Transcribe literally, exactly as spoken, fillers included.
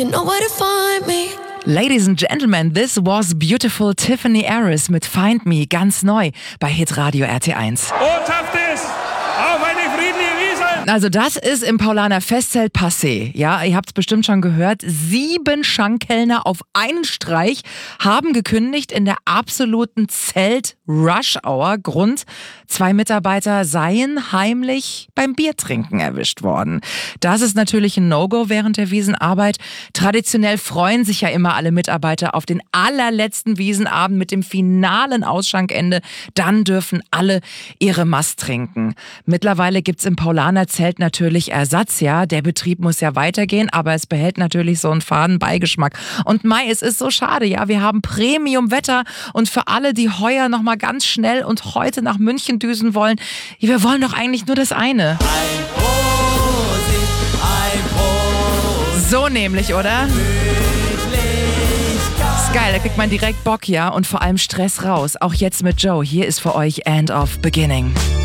You know where to find me. Ladies and Gentlemen, this was beautiful Tiffany Harris mit Find Me, ganz neu bei Hitradio R T eins. Botschaft ist, auf eine friedliche Wiese! Also das ist im Paulaner Festzelt passé. Ja, ihr habt es bestimmt schon gehört. Sieben Schankkellner auf einen Streich haben gekündigt in der absoluten Zelt-Rush-Hour. Grund, zwei Mitarbeiter seien heimlich beim Biertrinken erwischt worden. Das ist natürlich ein No-Go während der Wiesenarbeit. Traditionell freuen sich ja immer alle Mitarbeiter auf den allerletzten Wiesenabend mit dem finalen Ausschankende. Dann dürfen alle ihre Mast trinken. Mittlerweile gibt's im Paulaner Zelt natürlich Ersatz, ja. Der Betrieb muss ja weitergehen, aber es behält natürlich so einen faden Beigeschmack. Und Mai, es ist so schade, ja. Wir haben Premium-Wetter und für alle, die heuer noch mal ganz schnell und heute nach München düsen wollen, wir wollen doch eigentlich nur das eine. Ein Prosit, ein Prosit. So nämlich, oder? Ist geil, da kriegt man direkt Bock, ja. Und vor allem Stress raus. Auch jetzt mit Joe. Hier ist für euch End of Beginning.